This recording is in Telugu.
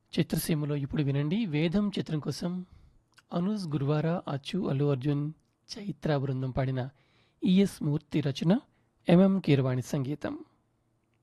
చిత్రసీమలో ఇప్పుడు వినండి 'వేదం' చిత్రం కోసం అనూస్ గురువార, అచ్చు, అల్లు అర్జున్, చైత్ర బృందం పాడిన ఈఎస్ మూర్తి రచన, ఎంఎం కీరవాణి సంగీతం.